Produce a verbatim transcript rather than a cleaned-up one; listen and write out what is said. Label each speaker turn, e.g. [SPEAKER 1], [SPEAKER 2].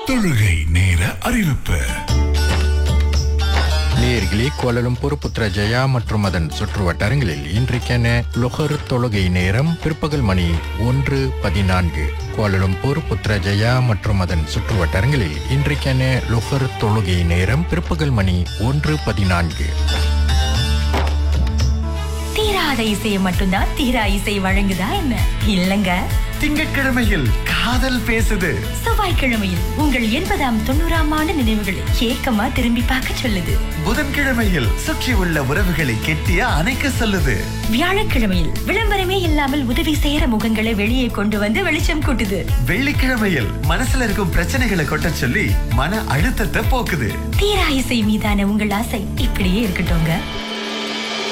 [SPEAKER 1] தொழுகை நேர அறிவிப்பு.
[SPEAKER 2] நேயர்களே, கோலாலம்பூர், புத்ரஜயா மற்றும் அதன் சுற்று வட்டாரங்களில் இன்றைக்கான லொஹர் தொழுகை நேரம் பிற்பகல் மணி ஒன்று பதினான்கு. கோலாலம்பூர், புத்ரஜயா மற்றும் அதன் சுற்று வட்டாரங்களில் இன்றைக்கான லொஹர் தொழுகை நேரம் பிற்பகல் மணி ஒன்று பதினான்கு.
[SPEAKER 3] தீராத இசையை மட்டும்தான் தீரா இசை வழங்குதா என்ன? இல்லங்க.
[SPEAKER 4] திங்கட்கிழமையில் காதல் பேசுது.
[SPEAKER 3] செவ்வாய்க்கிழமையில் உங்கள் எண்பதாம் தொண்ணூறாம் ஆண்டு நினைவுகளை ஏக்கமா திரும்பி பார்க்க சொல்லுது.
[SPEAKER 4] புதன்கிழமையில் சுற்றி உள்ள உறவுகளை கெட்டிய அணைக்க சொல்லுது.
[SPEAKER 3] வியாழக்கிழமையில் விளம்பரமே இல்லாமல் உதவி செய்யற முகங்களை வெளியே கொண்டு வந்து வெளிச்சம் கூட்டுது.
[SPEAKER 4] வெள்ளிக்கிழமையில் மனசுல இருக்கும் பிரச்சனைகளை கொட்ட சொல்லி மன அழுத்தத்தை போக்குது.
[SPEAKER 3] தீரா இசை மீதான உங்கள் ஆசை இப்படியே இருக்கட்டும்ங்க.